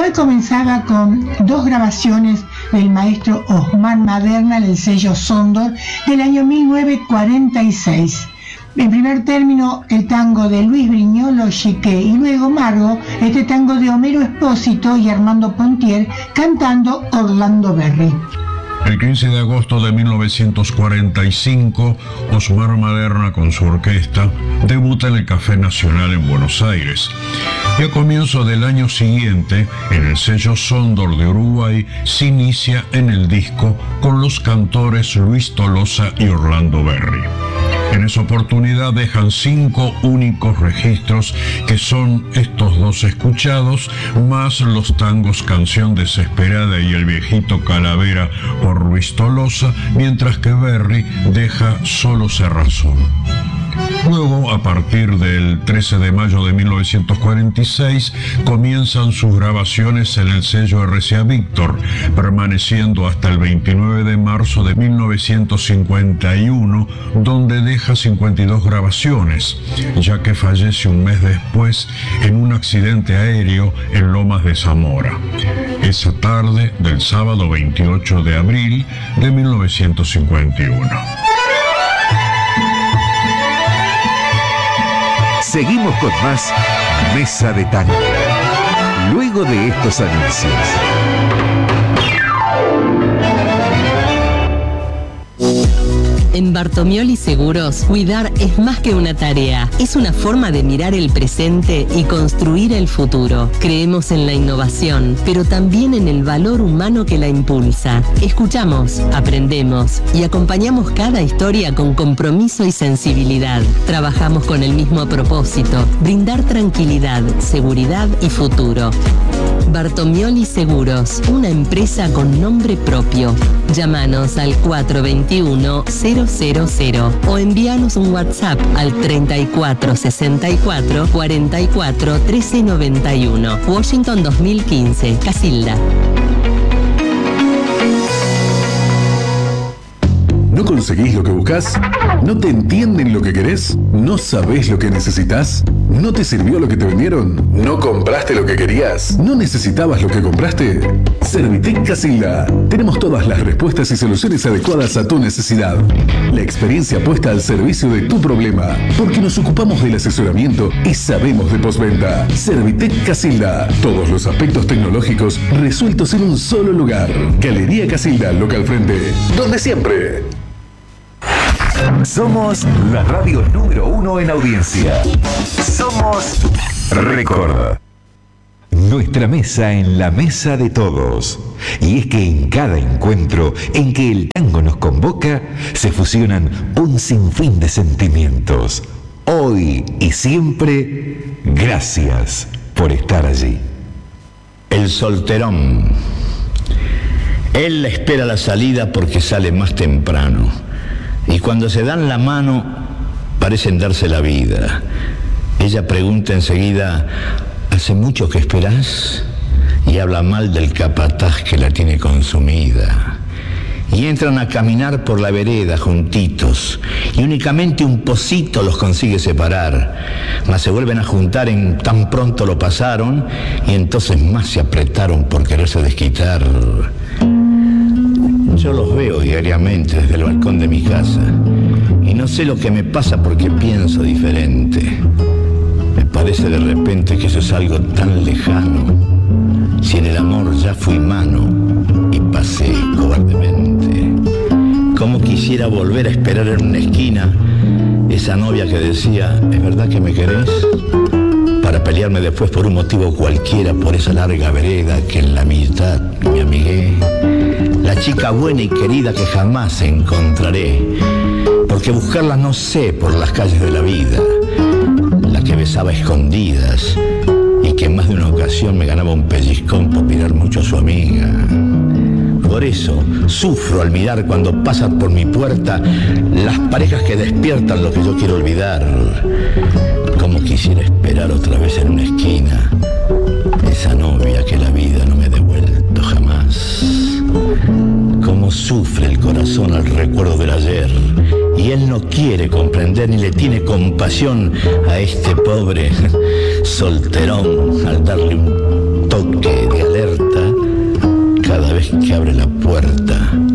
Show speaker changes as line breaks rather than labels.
hoy comenzaba con dos grabaciones del maestro Osmar Maderna en el sello Sondor del año 1946. En primer término, el tango de Luis Brignolo Chiqué y luego Margo, este tango de Homero Espósito y Armando Pontier cantando Orlando Berry.
El 15 de agosto de 1945, Osmar Maderna con su orquesta debuta en el Café Nacional en Buenos Aires. Y a comienzo del año siguiente, en el sello Sondor de Uruguay, se inicia en el disco con los cantores Luis Tolosa y Orlando Berry. En esa oportunidad dejan 5 únicos registros, que son estos dos escuchados, más los tangos Canción Desesperada y El Viejito Calavera por Luis Tolosa, mientras que Berry deja Solo Cerrazón. Luego, a partir del 13 de mayo de 1946, comienzan sus grabaciones en el sello RCA Víctor, permaneciendo hasta el 29 de marzo de 1951, donde deja 52 grabaciones, ya que fallece un mes después en un accidente aéreo en Lomas de Zamora. Esa tarde del sábado 28 de abril de 1951.
Seguimos con más Mesa de Tango, luego de estos anuncios.
En Bartomioli Seguros, cuidar es más que una tarea, es una forma de mirar el presente y construir el futuro. Creemos en la innovación, pero también en el valor humano que la impulsa. Escuchamos, aprendemos y acompañamos cada historia con compromiso y sensibilidad. Trabajamos con el mismo propósito, brindar tranquilidad, seguridad y futuro. Bartomioli Seguros, una empresa con nombre propio. Llámanos al 421-000 o envíanos un WhatsApp al 3464 44 13 91. Washington 2015, Casilda.
¿No conseguís lo que buscas? ¿No te entienden lo que querés? ¿No sabés lo que necesitas? ¿No te sirvió lo que te vendieron? ¿No compraste lo que querías? ¿No necesitabas lo que compraste? Servitec Casilda. Tenemos todas las respuestas y soluciones adecuadas a tu necesidad. La experiencia puesta al servicio de tu problema, porque nos ocupamos del asesoramiento y sabemos de postventa. Servitec Casilda. Todos los aspectos tecnológicos resueltos en un solo lugar. Galería Casilda, local frente, donde siempre.
Somos la radio número 1 en audiencia. Somos Record. Nuestra mesa en la mesa de todos. Y es que en cada encuentro en que el tango nos convoca, se fusionan un sinfín de sentimientos. Hoy y siempre, gracias por estar allí.
El solterón. Él espera la salida porque sale más temprano. Y cuando se dan la mano, parecen darse la vida. Ella pregunta enseguida, ¿hace mucho que esperás? Y habla mal del capataz que la tiene consumida. Y entran a caminar por la vereda juntitos, y únicamente un pocito los consigue separar. Mas se vuelven a juntar en tan pronto lo pasaron, y entonces más se apretaron por quererse desquitar. Yo los veo diariamente desde el balcón de mi casa y no sé lo que me pasa porque pienso diferente. Me parece de repente que eso es algo tan lejano. Si en el amor ya fui mano y pasé cobardemente. Como quisiera volver a esperar en una esquina esa novia que decía, ¿es verdad que me querés? Para pelearme después por un motivo cualquiera por esa larga vereda que en la mitad me amigué. La chica buena y querida que jamás encontraré, porque buscarla no sé por las calles de la vida. La que besaba a escondidas y que en más de una ocasión me ganaba un pellizcón por mirar mucho a su amiga. Por eso sufro al mirar cuando pasan por mi puerta las parejas que despiertan lo que yo quiero olvidar. Como quisiera esperar otra vez en una esquina esa novia que la vida no me ha devuelto jamás. Cómo sufre el corazón al recuerdo del ayer, y él no quiere comprender ni le tiene compasión a este pobre solterón al darle un toque de alerta. que abre la puerta